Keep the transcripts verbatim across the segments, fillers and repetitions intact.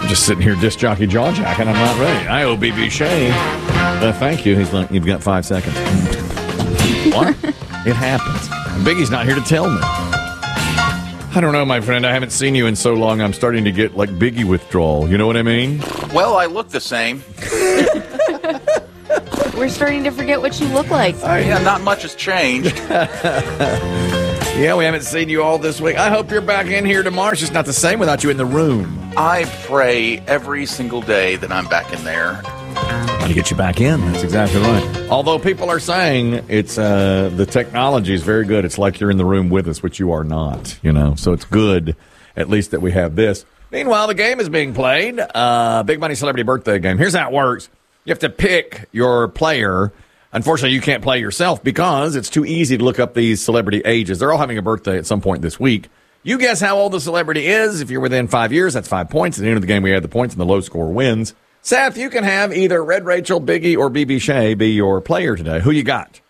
just sitting here disc jockey jaw jacking. I'm not ready. I owe B B Shea. Uh, thank you. He's like, you've got five seconds. What? It happens. Biggie's not here to tell me. I don't know, my friend. I haven't seen you in so long. I'm starting to get like Biggie withdrawal. You know what I mean? Well, I look the same. We're starting to forget what you look like. Uh, yeah, not much has changed. Yeah, we haven't seen you all this week. I hope you're back in here tomorrow. It's just not the same without you in the room. I pray every single day that I'm back in there. Trying to get you back in. That's exactly right. Although people are saying it's uh, the technology is very good. It's like you're in the room with us, which you are not. You know, so it's good, at least that we have this. Meanwhile, the game is being played. Uh, Big Money Celebrity Birthday Game. Here's how it works. You have to pick your player. Unfortunately, you can't play yourself because it's too easy to look up these celebrity ages. They're all having a birthday at some point this week. You guess how old the celebrity is. If you're within five years, that's five points. At the end of the game, we add the points, and the low score wins. Seth, you can have either Red Rachel, Biggie, or B B Shea be your player today. Who you got?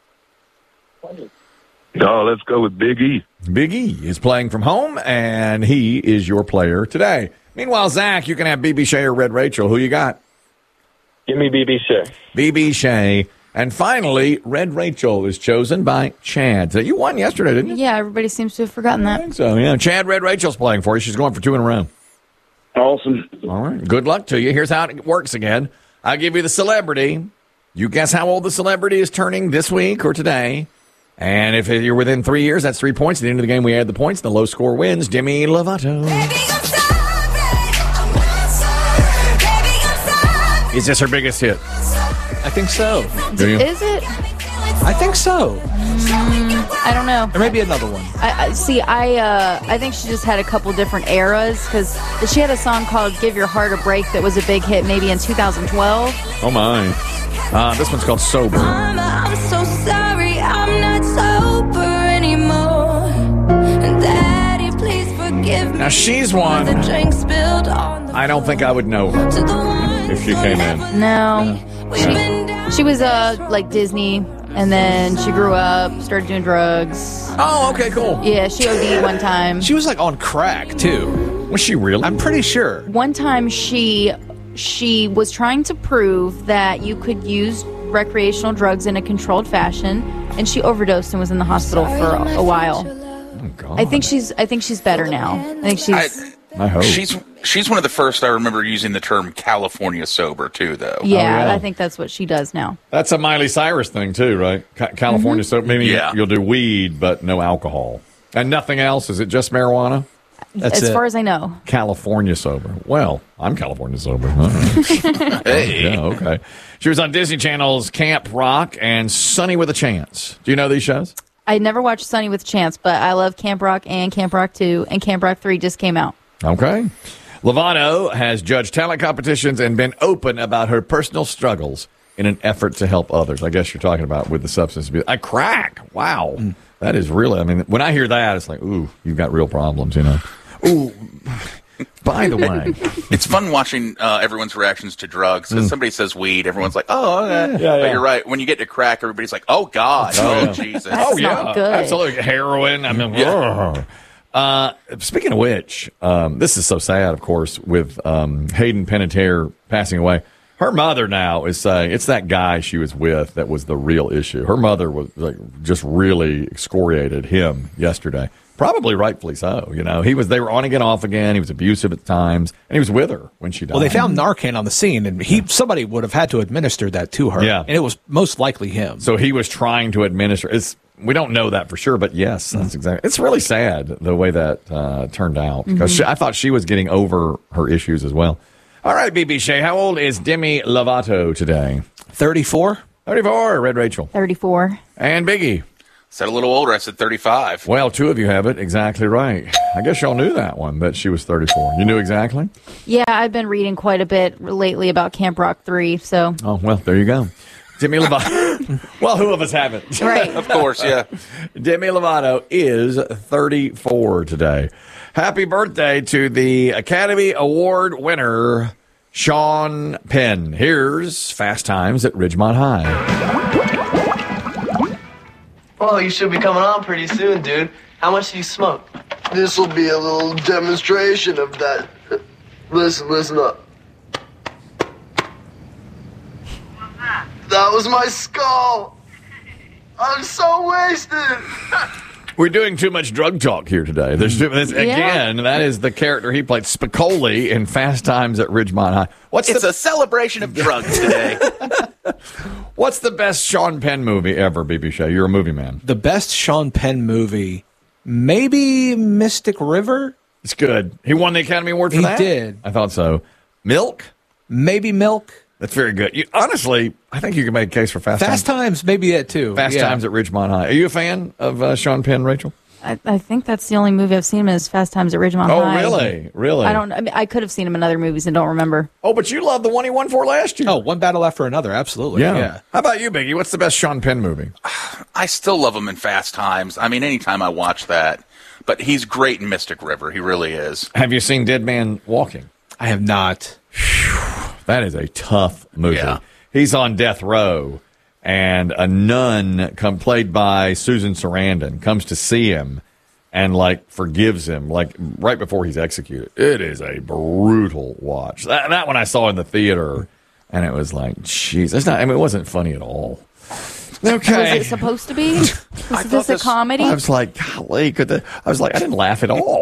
No, let's go with Big E. Big E is playing from home, and he is your player today. Meanwhile, Zach, you can have B B Shea or Red Rachel. Who you got? Give me B B Shea. B B Shea. And finally, Red Rachel is chosen by Chad. So you won yesterday, didn't you? Yeah, everybody seems to have forgotten I that. think so, yeah. Chad, Red Rachel's playing for you. She's going for two in a row. Awesome. All right. Good luck to you. Here's how it works again. I give you the celebrity. You guess how old the celebrity is turning this week or today. And if you're within three years, that's three points. At the end of the game, we add the points. The low score wins. Demi Lovato. Is this her biggest hit? I think so. Do you? Is it? I think so. I don't know. Or maybe another one. I, I see. I uh, I think she just had a couple different eras because she had a song called "Give Your Heart a Break" that was a big hit, maybe in two thousand twelve. Oh my! Uh, this one's called "Sober." I'm, I'm so sorry, I'm not sober anymore. And Daddy, please forgive me. Now she's one. The drink spilled on the I don't think I would know her to the ones if she who came never in. No, We've been down. she was uh like Disney, and then she grew up, started doing drugs. Oh, okay, cool. Yeah, she O D'd one time. She was like on crack, too. Was she really? I'm pretty sure. One time she she was trying to prove that you could use recreational drugs in a controlled fashion, and she overdosed and was in the hospital for a, a while. Oh, God. I think she's I think she's better now. I think she's I, I hope. she's she's one of the first I remember using the term California sober, too, though. yeah, yeah. I think that's what she does now. That's a Miley Cyrus thing, too, right? Ca- California Mm-hmm. soap, meaning Yeah. you'll do weed, but no alcohol. And nothing else? Is it just marijuana? That's as it. far as I know. California sober. Well, I'm California sober. All right. Hey. Yeah, okay. She was on Disney Channel's Camp Rock and Sunny with a Chance. Do you know these shows? I never watched Sunny with Chance, but I love Camp Rock and Camp Rock two, and Camp Rock three just came out. Okay. Lovato has judged talent competitions and been open about her personal struggles in an effort to help others. I guess you're talking about with the substance abuse. I crack. Wow. Mm. That is really, I mean, when I hear that, it's like, ooh, you've got real problems, you know. Ooh, by the way. It's fun watching uh, everyone's reactions to drugs. If somebody says weed, everyone's like, oh, okay. Mm. Yeah, yeah. But you're right. When you get to crack, everybody's like, oh, God. Oh, Oh, yeah. Jesus. That's oh, yeah. not good. Absolutely. Heroin. I mean, Yeah. Uh, speaking of which, um, this is so sad, of course, with um, Hayden Panettiere passing away. Her mother now is saying it's that guy she was with that was the real issue. Her mother was like just really excoriated him yesterday. Probably rightfully so. You know, he was, they were on again, off again. He was abusive at times, and he was with her when she died. Well, they found Narcan on the scene, and he somebody would have had to administer that to her. Yeah. And it was most likely him. So he was trying to administer. It's, we don't know that for sure, but yes, that's exactly. It's really sad the way that uh, turned out because she, I thought she was getting over her issues as well. All right, B B Shea, how old is Demi Lovato today? thirty-four? thirty-four, Red Rachel. thirty-four. And Biggie. Said a little older. I said thirty-five. Well, two of you have it exactly right. I guess y'all knew that one, that she was thirty-four. You knew exactly? Yeah, I've been reading quite a bit lately about Camp Rock three, so. Oh, well, there you go. Demi Lovato. Well, who of us haven't? Right. Of course, yeah. Demi Lovato is thirty-four today. Happy birthday to the Academy Award winner, Sean Penn. Here's Fast Times at Ridgemont High. Well, you should be coming on pretty soon, dude. How much do you smoke? This'll be a little demonstration of that Listen, listen up. That was my skull. I'm so wasted. We're doing too much drug talk here today. There's too, this, again, that is the character he played, Spicoli, in Fast Times at Ridgemont High. What's It's the, a celebration of drugs today. What's the best Sean Penn movie ever, B B Shea? You're a movie man. The best Sean Penn movie, maybe Mystic River? It's good. He won the Academy Award for He that? did. I thought so. Milk? Maybe Milk? That's very good. You, honestly, I think you can make a case for Fast, Fast Times. Times, maybe it too. Fast Yeah. Times at Ridgemont High. Are you a fan of uh, Sean Penn, Rachel? I, I think that's the only movie I've seen him in is Fast Times at Ridgemont Oh, High. really? Really? I don't. I, mean, I could have seen him in other movies and don't remember. Oh, but you love the one he won for last year. Oh, one battle after another, absolutely. yeah. Yeah. How about you, Biggie? What's the best Sean Penn movie? I still love him in Fast Times. I mean, anytime I watch that. But he's great in Mystic River. He really is. Have you seen Dead Man Walking? I have not. That is a tough movie. Yeah. He's on death row, and a nun, come played by Susan Sarandon, comes to see him and, like, forgives him, like, right before he's executed. It is a brutal watch. That, that one I saw in the theater, and it was like, jeez. It's not, I mean, it wasn't funny at all. Okay. Was it supposed to be? Was I this thought a this- comedy? I was like, golly, could the, I was like, I didn't laugh at all.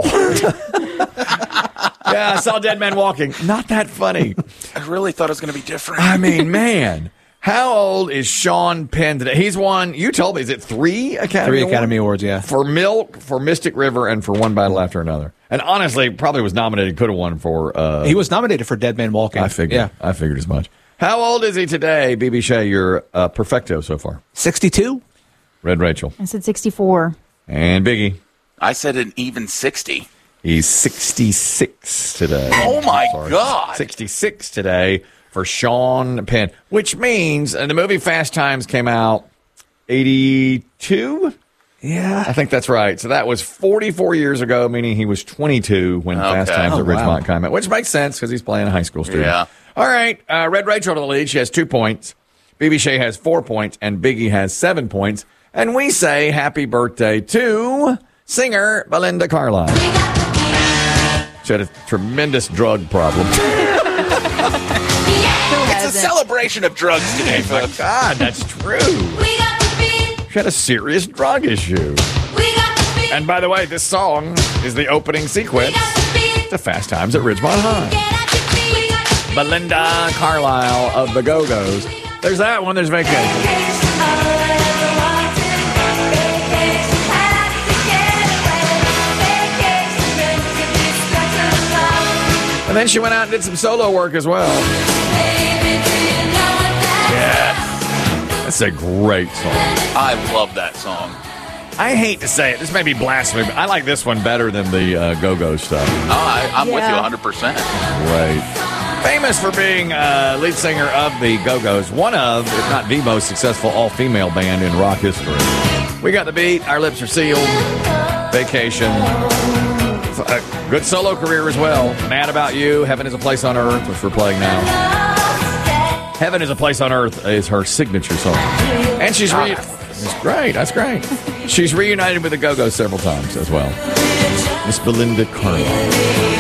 Yeah, I saw Dead Man Walking. Not that funny. I really thought it was going to be different. I mean, man, how old is Sean Penn today? He's won, you told me, is it three Academy Three Awards? Academy Awards, yeah. For Milk, for Mystic River, and for One Battle After Another. And honestly, probably was nominated, could have won for... Uh, He was nominated for Dead Man Walking. I figured. Yeah. I figured as much. How old is he today, B B Shea? You're uh, perfecto so far. sixty-two? Red Rachel. I said sixty-four. And Biggie. I said an even sixty. He's sixty-six today. Oh, my Sorry. God. sixty-six today for Sean Penn, which means uh, the movie Fast Times came out eighty-two? Yeah. I think that's right. So that was forty-four years ago, meaning he was twenty-two when Okay. Fast Times Oh, at wow. Ridgemont came out, which makes sense because he's playing a high school student. Yeah. All right. Uh, Red Rachel to the lead. She has two points. B B Shea has four points, and Biggie has seven points. And we say happy birthday to singer Belinda Carlisle. She had a tremendous drug problem. It's a celebration of drugs today, My folks. God, that's true. We got the beat, She had a serious drug issue. we got the beat, And by the way, this song is the opening we sequence got the beat. to Fast Times at Ridgemont High. Get at your feet. We got the beat. Belinda Carlisle of the Go-Go's. There's that one. There's Vacation. Vacation, all I ever wanted. Vacation, had to get away. Vacation, meant to be special love. And then she went out and did some solo work as well. Baby, do you know what that That's a great song. I love that song. I hate to say it. This may be blasphemy, but I like this one better than the uh, Go-Go stuff. Oh, I, I'm with you Yeah. one hundred percent. Right. Famous for being uh, lead singer of the Go-Go's, one of, if not the most successful all-female band in rock history. We got the beat. Our lips are sealed. Vacation. A good solo career as well. Mad About You. Heaven is a Place on Earth, which we're playing now. Heaven is a Place on Earth is her signature song. And she's re- That's great. That's great. She's reunited with the Go-Go's several times as well. Miss Belinda Carlisle.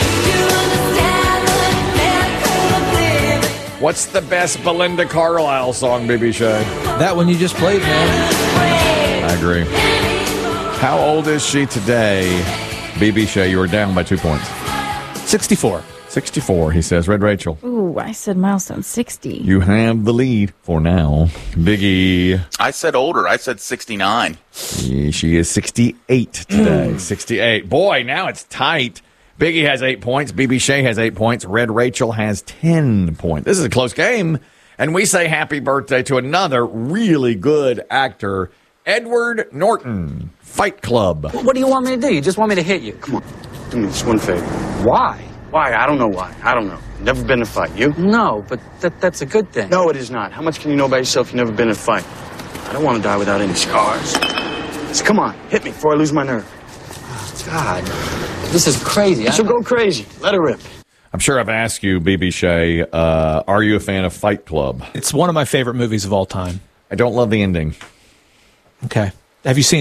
What's the best Belinda Carlisle song, B B Shea? That one you just played, man. I agree. How old is she today? B B Shea, you are down by two points. sixty-four. sixty-four, he says. Red Rachel, Ooh, I said milestone sixty. you have the lead for now. Biggie, I said older. I said sixty-nine. she is sixty-eight today. sixty-eight. Boy, now it's tight. Biggie has eight points. B B Shea has eight points. Red Rachel has ten points. This is a close game. And we say happy birthday to another really good actor, Edward Norton, Fight Club. What do you want me to do? You just want me to hit you? Come on. Do me this one favor. Why? Why? I don't know why. I don't know. Never been in a fight. You? No, but that, that's a good thing. No, it is not. How much can you know about yourself? You've never been in a fight. I don't want to die without any scars. So come on, hit me before I lose my nerve. God, this is crazy. I- So go crazy. Let her rip. I'm sure I've asked you, B B Shea, uh, are you a fan of Fight Club? It's one of my favorite movies of all time. I don't love the ending. Okay. Have you seen it?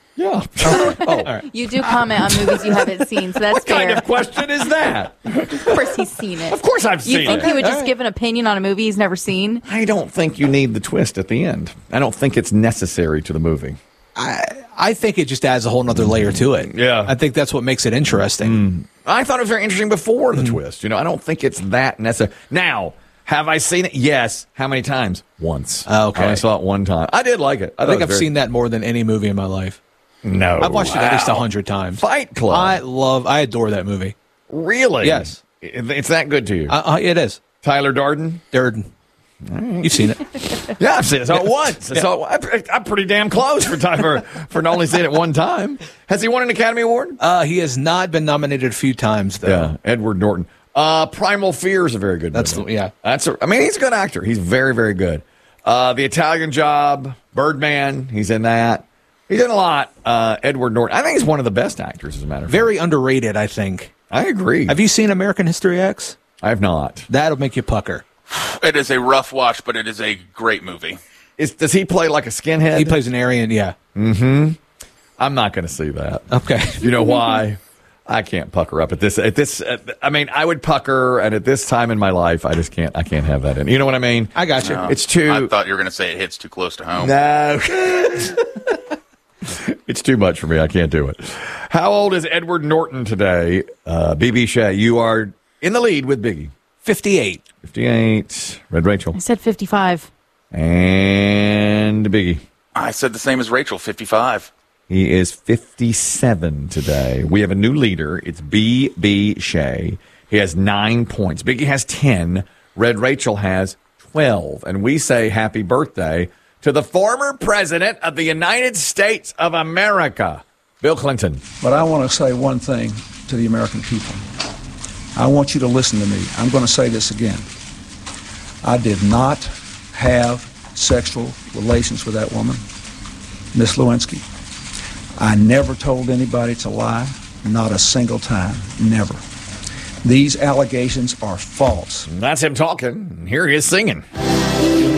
Yeah. Oh, You do comment on movies you haven't seen, so that's what kind fair. of question is that? Of course he's seen it. Of course I've You seen think it. he would just give an opinion on a movie he's never seen? I don't think you need the twist at the end. I don't think it's necessary to the movie. I, I think it just adds a whole nother layer to it. Yeah. I think that's what makes it interesting. I thought it was very interesting before the twist. You know, I don't think it's that necessary. Now, have I seen it? Yes. How many times? Once. Oh, okay. I only saw it one time. I did like it. I thought think it I've was very- seen that more than any movie in my life. No. I've watched it at least a Wow. hundred times. Fight Club. I love, I adore that movie. Really? Yes. It- It's that good to you. Uh, uh, it is. Tyler Darden? Durden. You've seen it. Yeah, I've seen it. I saw it once. I saw it- I- I'm pretty damn close for Tyler for only seeing it one time. Has he won an Academy Award? Uh, he has not been nominated a few times, though. Yeah, Edward Norton. Uh, Primal Fear is a very good That's movie. the- yeah. That's a, I mean, he's a good actor. He's very, very good. Uh, The Italian Job, Birdman, he's in that. He's in a lot. Uh, Edward Norton. I think he's one of the best actors, as a matter of fact. Very underrated, I think. I agree. Have you seen American History X? I have not. That'll make you pucker. It is a rough watch, but it is a great movie. Is, does he play like a skinhead? He plays an Aryan, yeah. I'm not going to see that. Okay. You know why? I can't pucker up at this. At this, at, I mean, I would pucker, and at this time in my life, I just can't. I can't have that in. You know what I mean? I got you. It's too. I thought you were going to say it hits too close to home. No. It's too much for me. I can't do it. How old is Edward Norton today? Uh, B B Shea, you are in the lead with Biggie. fifty-eight. fifty-eight. Red Rachel. I said fifty-five. And Biggie. I said the same as Rachel, fifty-five. He is fifty-seven today. We have a new leader. It's B B Shea. He has nine points. Biggie has ten. Red Rachel has twelve. And we say happy birthday to the former president of the United States of America, Bill Clinton. But I want to say one thing to the American people. I want you to listen to me. I'm going to say this again. I did not have sexual relations with that woman, Miss Lewinsky. I never told anybody to lie, not a single time, never. These allegations are false. And that's him talking. Here he is singing.